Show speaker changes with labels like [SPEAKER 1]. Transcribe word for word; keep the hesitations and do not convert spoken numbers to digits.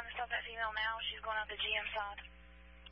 [SPEAKER 1] trying to stop that female now. She's going out the G M side.